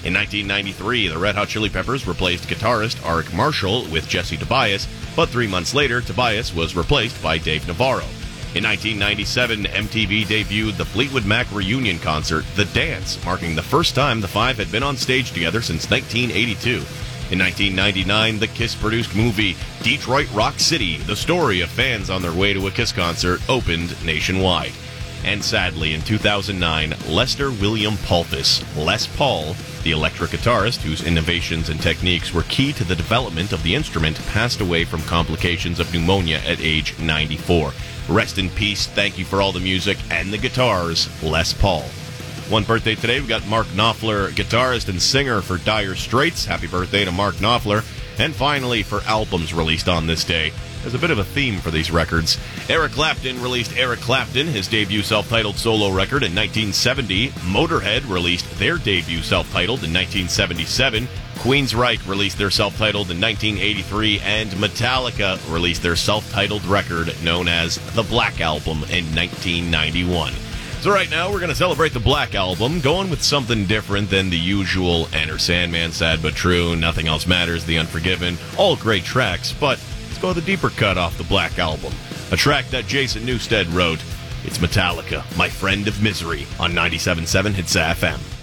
In 1993, the Red Hot Chili Peppers replaced guitarist Arik Marshall with Jesse Tobias, but 3 months later, Tobias was replaced by Dave Navarro. In 1997, MTV debuted the Fleetwood Mac reunion concert, The Dance, marking the first time the five had been on stage together since 1982. In 1999, the Kiss-produced movie Detroit Rock City, the story of fans on their way to a Kiss concert, opened nationwide. And sadly, in 2009, Lester William Pulvis, Les Paul, the electric guitarist whose innovations and techniques were key to the development of the instrument, passed away from complications of pneumonia at age 94. Rest in peace, thank you for all the music and the guitars, Les Paul. One birthday today, we got Mark Knopfler, guitarist and singer for Dire Straits. Happy birthday to Mark Knopfler. And finally, for albums released on this day, there's a bit of a theme for these records. Eric Clapton released Eric Clapton, his debut self-titled solo record, in 1970. Motorhead released their debut self-titled in 1977. Queensryche released their self-titled in 1983. And Metallica released their self-titled record known as The Black Album in 1991. So right now, we're going to celebrate the Black Album, going with something different than the usual Enter Sandman, Sad But True, Nothing Else Matters, The Unforgiven, all great tracks, but let's go with a deeper cut off the Black Album, a track that Jason Newsted wrote. It's Metallica, My Friend of Misery, on 97.7 Hits FM.